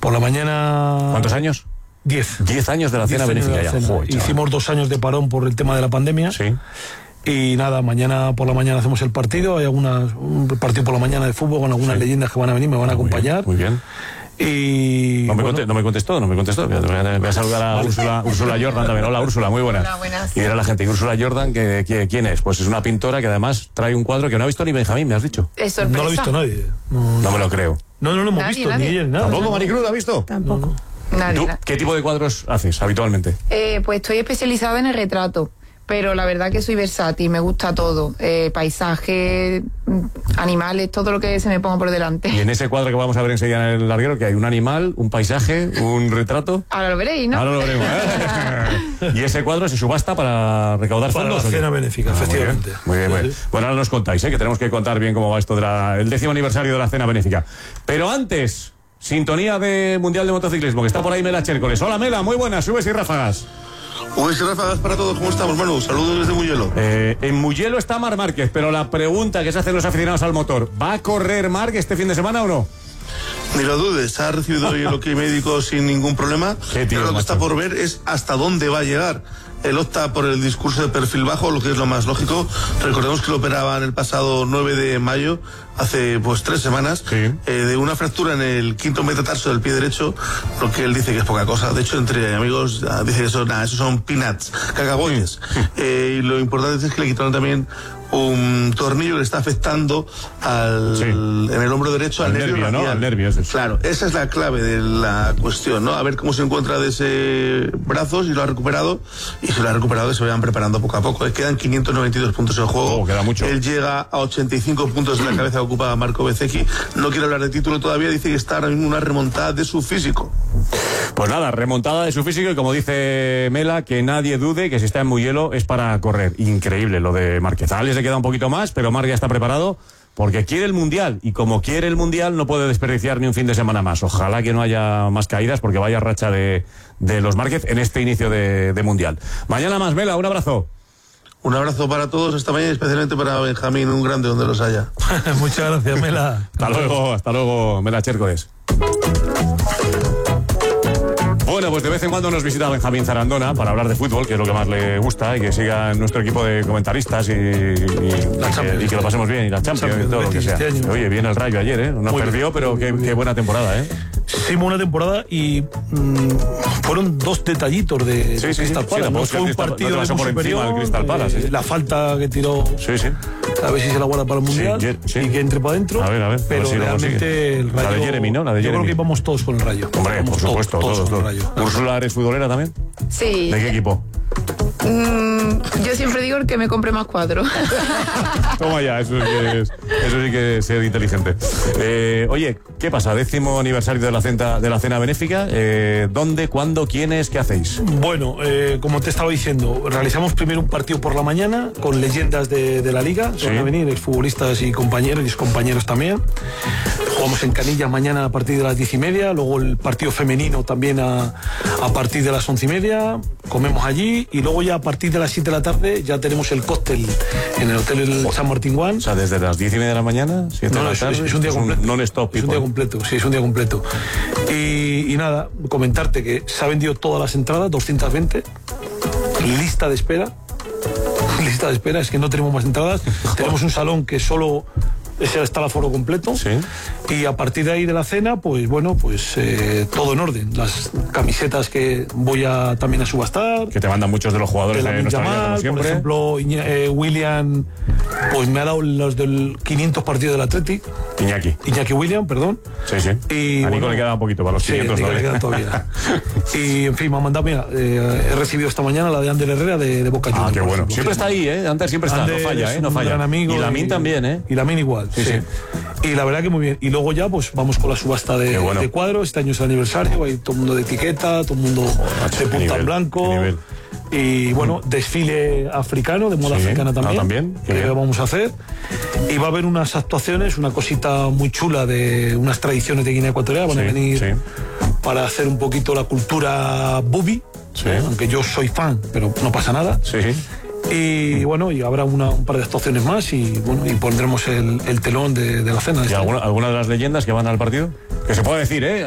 Por la mañana... ¿Cuántos años? 10. 10 años de la cena benéfica ya. Joder, hicimos 2 años de parón por el tema de la pandemia. Sí. Y nada, mañana por la mañana hacemos el partido. Hay un partido por la mañana de fútbol con algunas leyendas que van a venir, me van a acompañar. Muy bien. Y no me contestó. Voy a saludar a Úrsula Jordan también. Hola, Úrsula, muy buenas. Hola, buenas. Y era la gente. ¿Y Úrsula Jordan quién es? Pues es una pintora que además trae un cuadro que no ha visto ni Benjamín, me has dicho. Es sorpresa. No lo ha visto nadie. No me lo creo. No lo hemos visto, ni ella ni nada. ¿Tampoco, Maricruz, lo ha visto? Tampoco. Nadie. ¿Tú qué tipo de cuadros haces habitualmente? Pues estoy especializada en el retrato, pero la verdad que soy versátil, me gusta todo. Paisajes, animales, todo lo que se me ponga por delante. Y en ese cuadro que vamos a ver enseguida en el larguero, que hay un animal, un paisaje, un retrato. Ahora lo veréis, ¿no? Ahora lo veremos. Y ese cuadro se subasta para recaudar para fondos. La cena benéfica, efectivamente. Muy bien. Bueno, ahora nos contáis, que tenemos que contar bien cómo va esto del 10º aniversario de la cena benéfica. Pero antes, sintonía de Mundial de Motociclismo, que está por ahí Mela Chércoles. Hola, Mela, muy buenas, subes y ráfagas. Pues ráfagas para todos, ¿cómo estamos, Manu? Saludos desde Mugello. En Mugello está Marc Márquez, pero la pregunta que se hacen los aficionados al motor, ¿va a correr Marc este fin de semana o no? Ni lo dudes, ha recibido hoy el ok médico sin ningún problema. Pero lo que está por ver es hasta dónde va a llegar. Él opta por el discurso de perfil bajo, lo que es lo más lógico. Recordemos que lo operaban el pasado 9 de mayo, hace 3 semanas, de una fractura en el quinto metatarso del pie derecho, lo que él dice que es poca cosa. De hecho, entre amigos dice que eso son peanuts, cacahuetes. Y lo importante es que le quitaron también un tornillo que le está afectando en el hombro derecho al nervio radial, ¿no? Al nervio, eso. Claro, esa es la clave de la cuestión, ¿no? A ver cómo se encuentra de ese brazo, si lo ha recuperado, y si lo ha recuperado, que se vayan preparando poco a poco. Quedan 592 puntos en juego. Queda mucho. Él llega a 85 puntos de la cabeza que ocupa Marco Bezzecchi. No quiere hablar de título todavía, dice que está ahora mismo una remontada de su físico. Pues nada, remontada de su físico, y como dice Mela, que nadie dude que si está en Mugello es para correr. Increíble lo de Márquez. A Alex le queda un poquito más, pero Marc ya está preparado porque quiere el Mundial, y como quiere el Mundial no puede desperdiciar ni un fin de semana más. Ojalá que no haya más caídas, porque vaya racha de los Márquez en este inicio de Mundial. Mañana más, Mela, un abrazo. Un abrazo para todos esta mañana, especialmente para Benjamín, un grande donde los haya. Muchas gracias, Mela. Hasta luego, Mela Chércoles. Bueno, pues de vez en cuando nos visita Benjamín Zarandona para hablar de fútbol, que es lo que más le gusta, y que siga en nuestro equipo de comentaristas y que lo pasemos bien, y la Champions y todo lo que sea. Oye, viene el Rayo ayer, ¿eh? No perdió, pero qué buena temporada, ¿eh? Sí, buena temporada, y fueron 2 detallitos de Crystal Palace. No fue un partido por encima del Crystal Palace. La falta que tiró, a ver si se la guarda para el Mundial, y que entre para adentro. A ver, pero si realmente el Rayo... La de Jeremy, ¿no? Yo creo que vamos todos con el Rayo. Hombre, por supuesto, todos. ¿Úrsula, eres futbolera también? Sí. ¿De qué equipo? Yo siempre digo el que me compre más cuadros. Toma ya, eso sí que es ser inteligente. Oye, ¿qué pasa? 10º aniversario de la cena benéfica. ¿Dónde, cuándo, quiénes, qué hacéis? Bueno, como te estaba diciendo, realizamos primero un partido por la mañana con leyendas de la liga. Van a venir futbolistas y compañeros también. Jugamos en Canillas mañana a partir de las 10:30. Luego el partido femenino también a partir de las 11:30. Comemos allí, y luego ya a partir de las 7 de la tarde ya tenemos el cóctel en el Hotel San Martín One. O sea, desde las 10:30 de la mañana, 7 de la tarde. Es un día completo. Non-stop. Es un día completo, sí, es un día completo. Y nada, comentarte que se han vendido todas las entradas, 220. Lista de espera, es que no tenemos más entradas. Tenemos un salón que solo está el aforo completo. Y a partir de ahí de la cena, pues bueno, todo en orden. Las camisetas que voy también a subastar, que te mandan muchos de los jugadores de nuestra liga, como siempre. Por ejemplo, William, pues me ha dado los del 500 partidos del Athletic. Iñaki William, perdón. Y a Nico le queda un poquito para los 500 todavía. Y en fin, me ha mandado, mira, he recibido esta mañana la de Ander Herrera de Boca Juniors. Qué bueno. Siempre está ahí, Ander siempre está, no falla, no falla. Gran amigo, y Lamin también, Y Lamin igual. Sí. Y la verdad que muy bien. Y luego ya pues vamos con la subasta de cuadros. Este año es el aniversario, hay todo el mundo de etiqueta, todo el mundo de punta en blanco. Y bueno, desfile africano, de moda africana también, que vamos a hacer. Y va a haber unas actuaciones, una cosita muy chula de unas tradiciones de Guinea Ecuatorial. Van a venir para hacer un poquito la cultura bubi, aunque yo soy fan, pero no pasa nada. Y bueno, y habrá un par de actuaciones más, y bueno, y pondremos el telón de la cena. ¿Y alguna de las leyendas que van al partido? Que se puede decir,